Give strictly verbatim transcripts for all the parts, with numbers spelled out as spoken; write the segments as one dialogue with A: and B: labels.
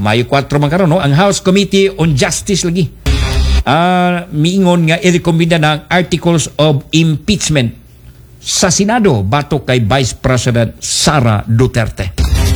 A: Mayo four man karon no, ang House Committee on Justice lagi. Uh, miingon nga i-recommenda ng Articles of Impeachment sa Senado batok kay Vice President Sara Duterte.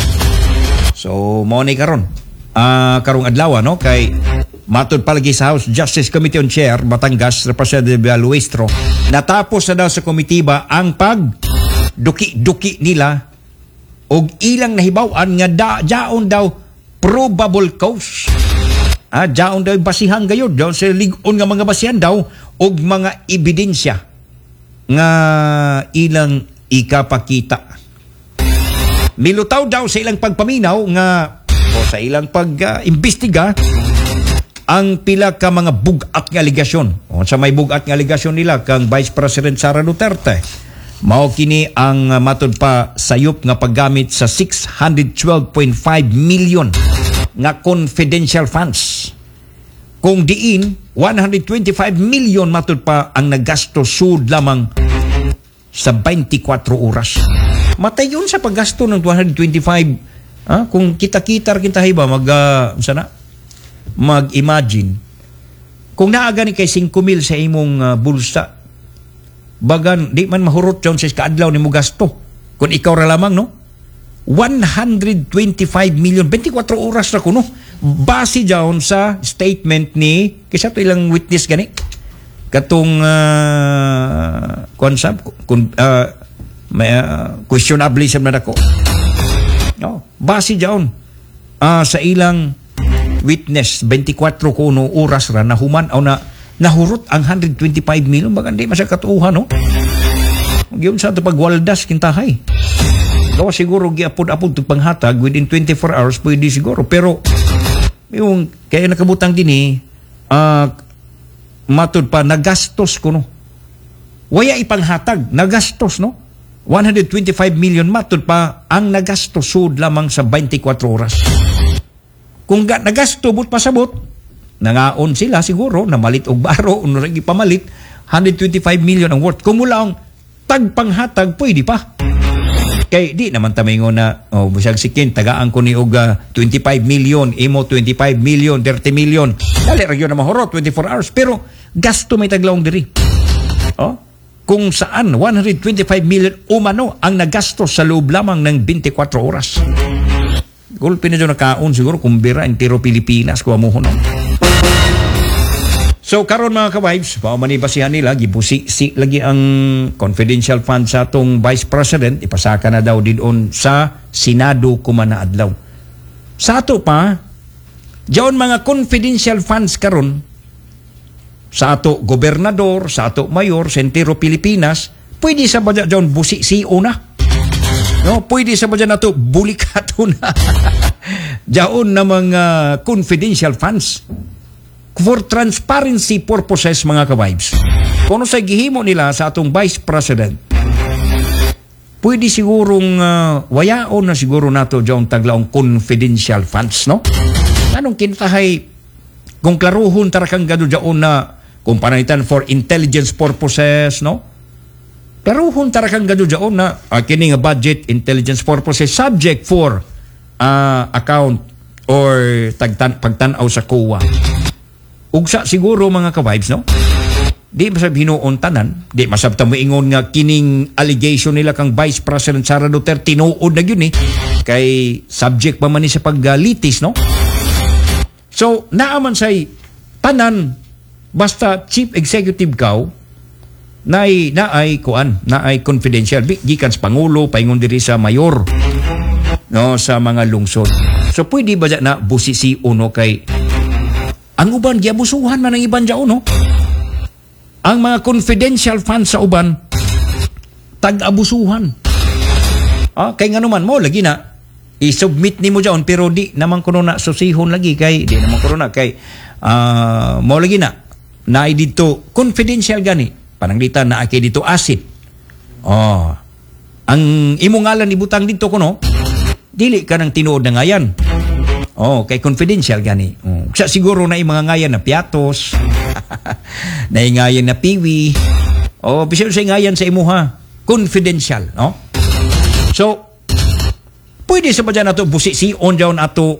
A: So mao ni karon. Uh, karong adlaw no kay matud palagi sa House Justice Committee on Chair Batangas Representative Luistro, natapos na daw sa komitiba ang pag duki-duki nila og ilang nahibaw-an nga da, jaon daw probable cause. Ah, jaon daw basihan gayud daw sa lig-on nga mga basihan daw og mga ebidensya nga ilang ikapakita. Milutaw daw sa ilang pagpaminaw nga o sa ilang pag-imbestiga uh, ang pila ka mga bugat nga aligasyon. O sa may bugat nga aligasyon nila kang Vice President Sara Duterte, mao kini ang uh, matud pa sayop nga paggamit sa six hundred twelve point five million nga confidential funds. Kung diin one hundred twenty-five million matud pa ang nagasto sud lamang sa twenty-four oras. Matay yun sa paggasto ng two hundred twenty-five. Ah, kung kita-kita rin tayo ba mag uh, sana mag-imagine kung naaga ni kay five mil sa imong uh, bulsa, bagan di man mahurot yon sa kaadlaw ni mo gasto kung ikaw ra lamang no one hundred twenty-five million twenty-four oras ra kuno base jaon sa statement ni kisa to ilang witness gani katong uh, konsab kun uh, may uh, questionable sa man ako no base jaon uh, sa ilang witness twenty-four kuno oras ra nahuman o na nahurot ang one hundred twenty-five million bagan di masya katuuhan no gyud sa to pagwaldas kintahay gawa siguro giapod-apod to panghatag within twenty-four hours pwede siguro pero yung kaya nakabutang dinhi uh, matud pa nagastos kuno waya ipanghatag nagastos no one hundred twenty-five million matud pa ang nagastos sud lamang sa twenty-four oras. Kung ga, nagasto but pasabot, nangaon sila siguro na malit og baro uno ra gipamalit one hundred twenty-five million ang worth. Kung mula ang tagpanghatag pwede pa. Kay di naman tamingon na oh bisag sikin tagaan ko ni og uh, twenty-five million, imo twenty-five million, thirty million. Dali ra gyud na mahurot twenty-four hours pero gasto may taglawong diri. Oh, kung saan one hundred twenty-five million umano ang nagastos sa loob lamang ng twenty-four oras. Gulpi na dyan nakaon siguro kumbira entero Pilipinas kuha mo no? So karon mga ka-vibes, paumanibasihan nila gibusi si lagi ang confidential fund sa atong Vice President ipasaka na daw didon sa Senado kumana adlaw. Sa ato pa diyon mga confidential funds karon sa ato gobernador, sa ato mayor, sa entero Pilipinas, pwede sa ba diyon busi si una. No, pwede sa ba dyan na ito, bulikato na. Diyan na mga confidential funds. For transparency purposes, mga ka-vibes. Kung sa gihimo nila sa atong Vice President, pwede sigurong uh, wayaon na siguro nato diyan taglaong confidential funds, no? Anong kintahay, kung klaruhon tarakang gado diyan na kung pananitan for intelligence purposes, no? Pero kung tarakang gado dyan na uh, kini nga budget intelligence purposes subject for uh, account or tagtan pagtanaw sa C O A. Ugsa siguro mga ka-vibes no? Di masab hinuon tanan, di masab ta moingon nga kining allegation nila kang Vice President Sara Duterte tinuod na gyud ni kay subject pa man ni sa paglitis no? So naaman say tanan basta chief executive kaw naay naay kuan naay confidential gikan sa pangulo paingon diri sa mayor no sa mga lungsod. So pwede ba na busisi uno kay ang uban giabusuhan man ang iban diao no ang mga confidential funds sa uban tag-abusuhan ah kay ngano man mo lagi na i-submit nimo diyon pero di naman kuno na susihon lagi kay di naman kuno na kay uh, mo lagi na naay dito confidential gani pananglitan na aki dito acid. Oh. Ang imong ngalan ibutang dito kuno, dili ka nang tinuod na ngayan. Oh, kay confidential gani. Oh. Sa siguro na mga ngayan na piatos, na ngayan na piwi. Oh, bisan sa ngayan sa imuha, confidential, no? So, pwede sa ba dyan nato busi si on down ato